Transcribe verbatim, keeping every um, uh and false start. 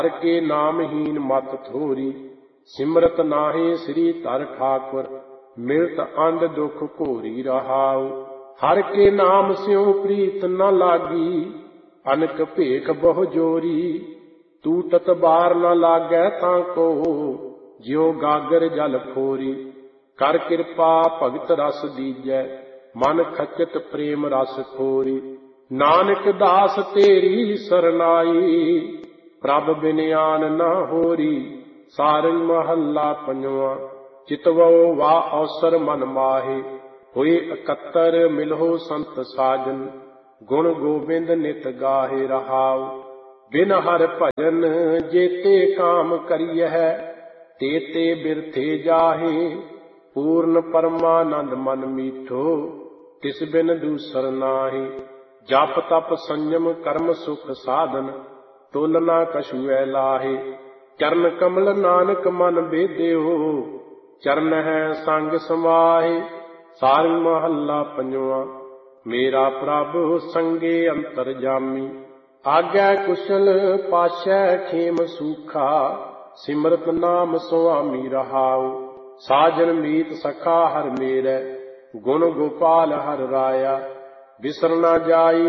हर के नामहीन मत थोरी, सिमरत नाहे श्री धर ठाकुर, मिलत अंध दुख घोरी रहाऊ। हर के नाम स्यों प्रीत न लागी, अनक भेख बहु जोरी, टूटत बार न लागै ताको, ज्यो गागर जल फोरी। कर कृपा भगत रस दीजै, मन खचत प्रेम रस खोरी। नानक दास तेरी सरनाई, प्रभ बिन आन न होरी। सारंग महला पंजवा। चितवो वा अवसर मन माहे, होए इकत्तर मिलहो संत साजन, गुण गोबिंद नित गाहे रहाऊ। बिन हर भजन जेते काम करियह, तेते बिरथे जाहे। पूर्ण परमानंद मन मीठो, तिस बिन दूसर नाहि। जप तप संयम कर्म सुख साधन, तुल ना कछुए लाहे। चरण कमल नानक मन बेदेहो, चरण है संग समाहे। सारंग महला पंजवा। मेरा प्रभु संगे अंतर जामी, आगै कुशल पाशै खेम सूखा। सिमरत नाम सुआमी रहाऊ, साजन मीत सखा हर मेरै, गुण गोपाल हर राया। बिसर न जाई